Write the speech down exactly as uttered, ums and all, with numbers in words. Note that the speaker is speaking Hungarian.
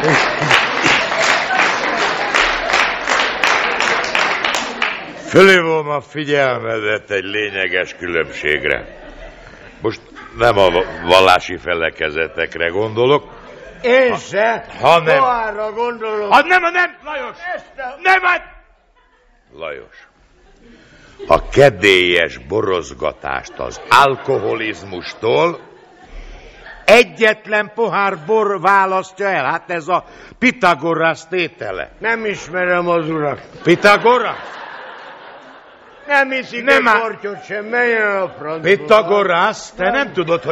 Fölhívom a figyelmedet egy lényeges különbségre. Most nem a vallási felekezetekre gondolok. Én ha, se. hanem... Pohárra gondolok. Ha nem, nem, Lajos! Ezt nem, hát... Lajos. A kedélyes borozgatást az alkoholizmustól egyetlen pohár bor választja el. Hát ez a Pitagorasz tétele. Nem ismerem az urat. Pitagorasz? Nem iszik nem egy kortyot sem, menjen a francba. Pitagorasz, te nem tudod, hogy